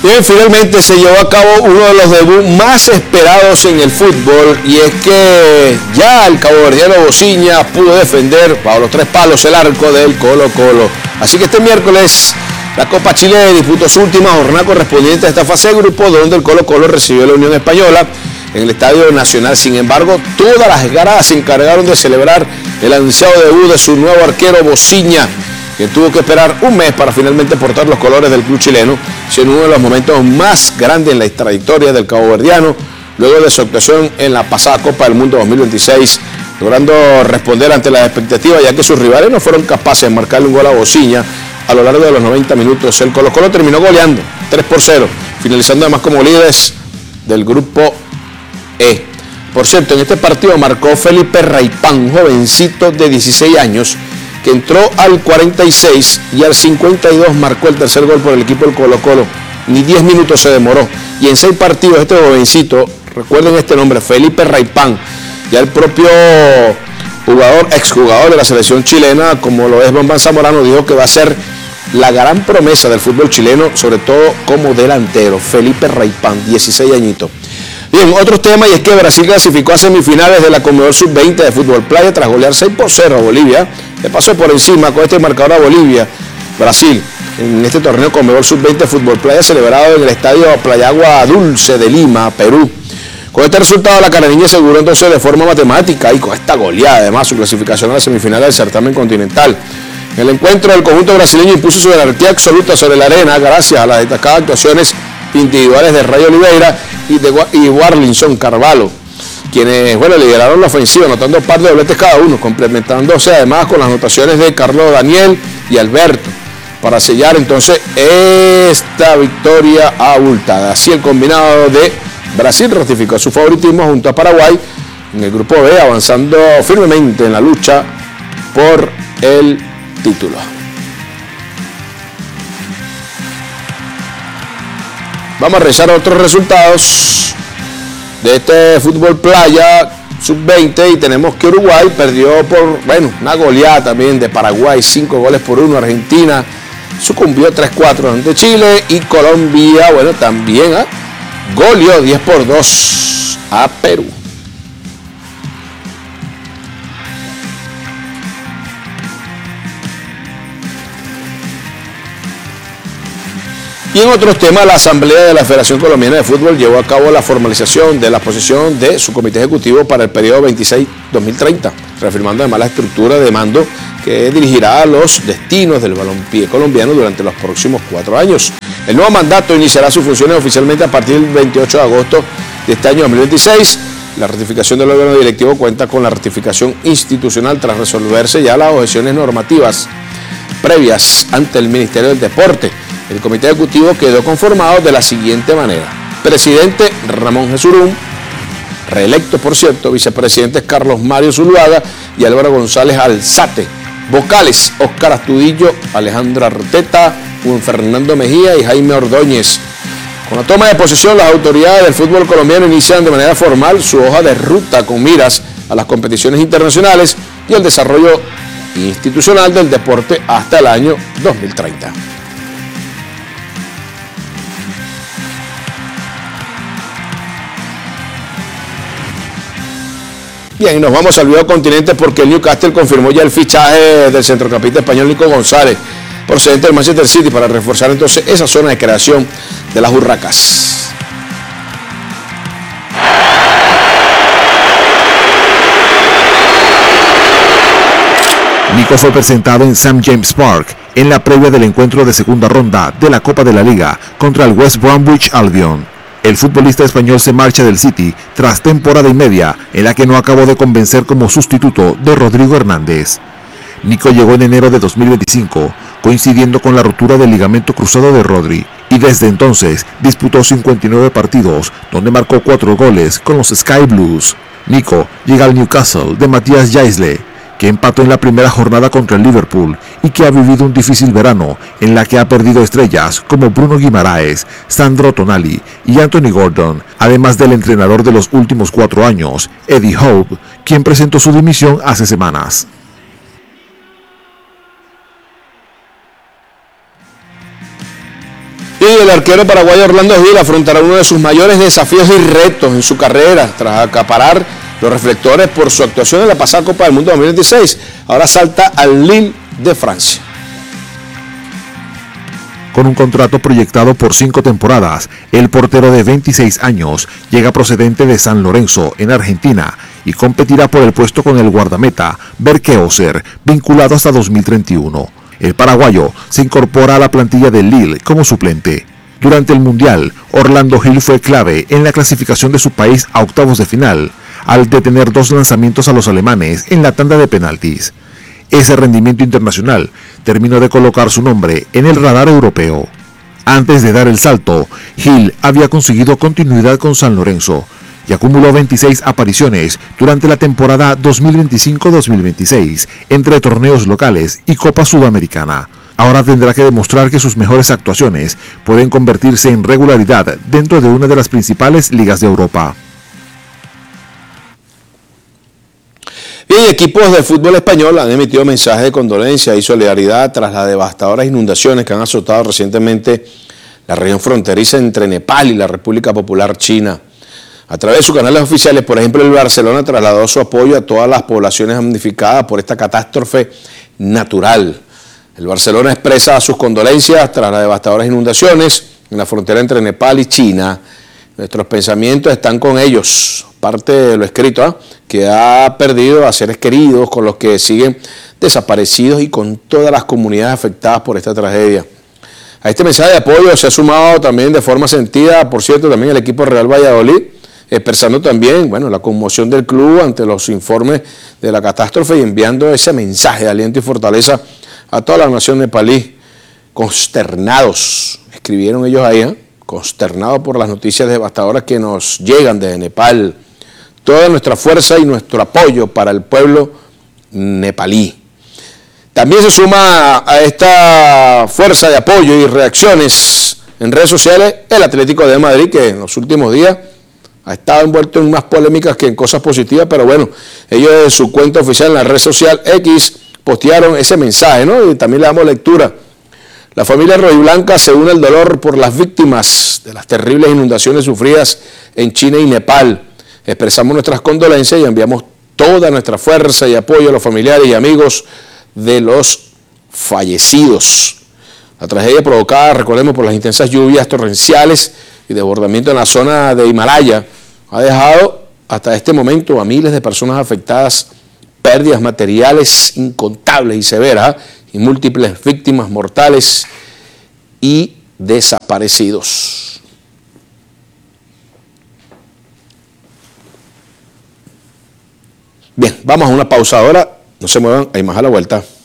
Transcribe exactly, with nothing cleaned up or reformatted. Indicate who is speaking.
Speaker 1: Bien, finalmente se llevó a cabo uno de los debuts más esperados en el fútbol, y es que ya el caboverdiano Bociña pudo defender bajo los tres palos el arco del Colo Colo. Así que este miércoles la Copa Chile disputó su última jornada correspondiente a esta fase de grupo, donde el Colo Colo recibió a la Unión Española en el Estadio Nacional. Sin embargo, todas las gradas se encargaron de celebrar el ansiado debut de su nuevo arquero Bociña, que tuvo que esperar un mes para finalmente portar los colores del club chileno, siendo uno de los momentos más grandes en la trayectoria del caboverdiano, luego de su actuación en la pasada Copa del Mundo dos mil veintiséis, logrando responder ante las expectativas, ya que sus rivales no fueron capaces de marcarle un gol a Bociña a lo largo de los noventa minutos. El Colo Colo terminó goleando tres por cero, finalizando además como líderes del grupo E. Por cierto, en este partido marcó Felipe Raipán, un jovencito de dieciséis años, que entró al cuarenta y seis y al cincuenta y dos marcó el tercer gol por el equipo del Colo Colo. Ni diez minutos se demoró. Y en seis partidos este jovencito, recuerden este nombre, Felipe Raipán, ya el propio jugador, exjugador de la selección chilena, como lo es Bombán Zamorano, dijo que va a ser la gran promesa del fútbol chileno, sobre todo como delantero. Felipe Raipán, dieciséis añitos. Bien, otros temas, y es que Brasil clasificó a semifinales de la Conmebol sub veinte de fútbol playa tras golear seis por cero a Bolivia. Le pasó por encima con este marcador a Bolivia. Brasil, en este torneo Conmebol sub veinte de fútbol playa celebrado en el estadio Playa Agua Dulce de Lima, Perú. Con este resultado, la canarinha aseguró entonces de forma matemática, y con esta goleada además, su clasificación a la semifinal del certamen continental. En el encuentro, el conjunto brasileño impuso su jerarquía absoluta sobre la arena gracias a las destacadas actuaciones individuales de Ray Oliveira y de y Warlinson Carvalho, quienes, bueno, lideraron la ofensiva, anotando un par de dobletes cada uno, complementándose además con las anotaciones de Carlos Daniel y Alberto, para sellar entonces esta victoria abultada. Así el combinado de Brasil ratificó su favoritismo junto a Paraguay en el grupo B, avanzando firmemente en la lucha por el título. Vamos a revisar otros resultados de este fútbol playa sub veinte, y tenemos que Uruguay perdió por, bueno, una goleada también de Paraguay, cinco goles por uno. Argentina sucumbió tres cuatro ante Chile, y Colombia, bueno, también ¿eh? goleó diez por dos a Perú. Y en otros temas, la Asamblea de la Federación Colombiana de Fútbol llevó a cabo la formalización de la posición de su comité ejecutivo para el periodo veintiséis dos mil treinta, reafirmando además la estructura de mando que dirigirá los destinos del balompié colombiano durante los próximos cuatro años. El nuevo mandato iniciará sus funciones oficialmente a partir del veintiocho de agosto de este año dos mil veintiséis. La ratificación del órgano directivo cuenta con la ratificación institucional tras resolverse ya las objeciones normativas previas ante el Ministerio del Deporte. El comité ejecutivo quedó conformado de la siguiente manera: presidente Ramón Jesurún, reelecto por cierto, vicepresidentes Carlos Mario Zuluaga y Álvaro González Alzate, vocales Óscar Astudillo, Alejandra Arteta, Juan Fernando Mejía y Jaime Ordóñez. Con la toma de posesión, las autoridades del fútbol colombiano inician de manera formal su hoja de ruta con miras a las competiciones internacionales y el desarrollo institucional del deporte hasta el año dos mil treinta. Bien, nos vamos al viejo continente, porque el Newcastle confirmó ya el fichaje del centrocampista español Nico González, procedente del Manchester City, para reforzar entonces esa zona de creación de las Urracas.
Speaker 2: Nico fue presentado en Saint James Park en la previa del encuentro de segunda ronda de la Copa de la Liga contra el West Bromwich Albion. El futbolista español se marcha del City tras temporada y media en la que no acabó de convencer como sustituto de Rodrigo Hernández. Nico llegó en enero de dos mil veinticinco, coincidiendo con la rotura del ligamento cruzado de Rodri, y desde entonces disputó cincuenta y nueve partidos, donde marcó cuatro goles con los Sky Blues. Nico llega al Newcastle de Matías Jaisle, que empató en la primera jornada contra el Liverpool y que ha vivido un difícil verano en la que ha perdido estrellas como Bruno Guimaraes, Sandro Tonali y Anthony Gordon, además del entrenador de los últimos cuatro años, Eddie Howe, quien presentó su dimisión hace semanas.
Speaker 1: Y el arquero paraguayo Orlando Gil afrontará uno de sus mayores desafíos y retos en su carrera tras acaparar los reflectores por su actuación en la pasada Copa del Mundo dos mil veintiséis. Ahora salta al Lille de Francia.
Speaker 2: Con un contrato proyectado por cinco temporadas, el portero de veintiséis años llega procedente de San Lorenzo, en Argentina, y competirá por el puesto con el guardameta Berke Özer, vinculado hasta dos mil treinta y uno. El paraguayo se incorpora a la plantilla del Lille como suplente. Durante el Mundial, Orlando Gil fue clave en la clasificación de su país a octavos de final, al detener dos lanzamientos a los alemanes en la tanda de penaltis. Ese rendimiento internacional terminó de colocar su nombre en el radar europeo. Antes de dar el salto, Gil había conseguido continuidad con San Lorenzo y acumuló veintiséis apariciones durante la temporada dos mil veinticinco dos mil veintiséis entre torneos locales y Copa Sudamericana. Ahora tendrá que demostrar que sus mejores actuaciones pueden convertirse en regularidad dentro de una de las principales ligas de Europa.
Speaker 1: Bien, equipos de fútbol español han emitido mensajes de condolencia y solidaridad tras las devastadoras inundaciones que han azotado recientemente la región fronteriza entre Nepal y la República Popular China. A través de sus canales oficiales, por ejemplo, el Barcelona trasladó su apoyo a todas las poblaciones damnificadas por esta catástrofe natural. El Barcelona expresa sus condolencias tras las devastadoras inundaciones en la frontera entre Nepal y China. Nuestros pensamientos están con ellos. Parte de lo escrito, ¿eh? que ha perdido a seres queridos, con los que siguen desaparecidos y con todas las comunidades afectadas por esta tragedia. A este mensaje de apoyo se ha sumado también de forma sentida, por cierto, también el equipo Real Valladolid, expresando también, bueno, la conmoción del club ante los informes de la catástrofe y enviando ese mensaje de aliento y fortaleza a toda la nación nepalí. Consternados, escribieron ellos ahí, ¿eh? consternados por las noticias devastadoras que nos llegan desde Nepal. Toda nuestra fuerza y nuestro apoyo para el pueblo nepalí. También se suma a esta fuerza de apoyo y reacciones en redes sociales el Atlético de Madrid, que en los últimos días ha estado envuelto en más polémicas que en cosas positivas, pero bueno, ellos en su cuenta oficial en la red social X postearon ese mensaje, ¿no? Y también le damos lectura. La familia rojiblanca se une al dolor por las víctimas de las terribles inundaciones sufridas en China y Nepal. Expresamos nuestras condolencias y enviamos toda nuestra fuerza y apoyo a los familiares y amigos de los fallecidos. La tragedia provocada, recordemos, por las intensas lluvias torrenciales y desbordamiento en la zona de Himalaya ha dejado hasta este momento a miles de personas afectadas, pérdidas materiales incontables y severas y múltiples víctimas mortales y desaparecidos. Bien, vamos a una pausa ahora, no se muevan, hay más a la vuelta.